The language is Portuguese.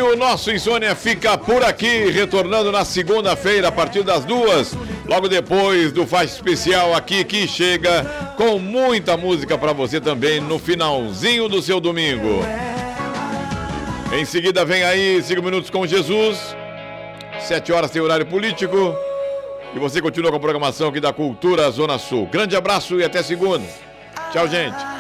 o nosso Insônia fica por aqui, retornando na segunda-feira, a partir das 2, logo depois do Faixa Especial aqui, que chega com muita música para você também no finalzinho do seu domingo. Em seguida vem aí 5 Minutos com Jesus, 7 horas tem horário político, e você continua com a programação aqui da Cultura Zona Sul. Grande abraço e até segunda. Tchau, gente.